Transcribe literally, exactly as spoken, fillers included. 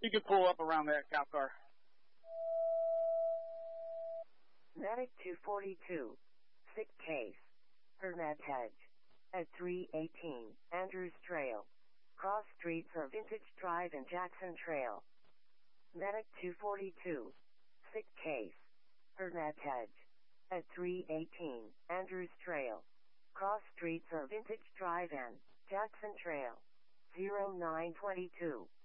You can pull up around that cop car. Medic two forty-two. Sick case. Hernet Hedge. At three eighteen, Andrews Trail. Cross streets are Vintage Drive and Jackson Trail. Medic two forty-two. Sick case. Hernet Hedge. At three eighteen, Andrews Trail. Cross streets are Vintage Drive and Jackson Trail. zero nine two two.